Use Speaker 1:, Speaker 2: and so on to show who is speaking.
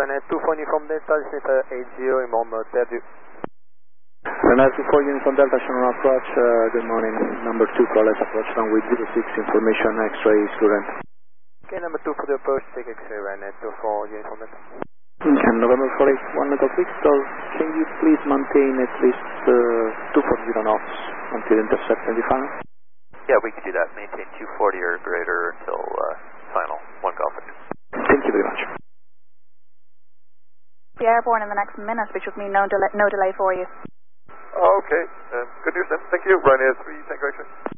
Speaker 1: Ryanair 24 Uniform Delta, December 80, inbound perdu.
Speaker 2: Ryanair 24 Uniform Delta, Shannon approach, good morning, number 2 call us approach runway 06, information X-ray is current.
Speaker 1: Okay, number 2 for the approach, take X-ray, Ryanair 24 Uniform Delta.
Speaker 2: Okay, November 48, 1 local Victor, can you please maintain at least 240 knots until intercept 25?
Speaker 3: Yeah, we can do that. Maintain 240 or greater until final. 1 Golf.
Speaker 2: Thank you very much.
Speaker 4: Be airborne in the next minute, which would mean no delay for you.
Speaker 5: Okay, good news then. Thank you. Ryanair 3, thank you.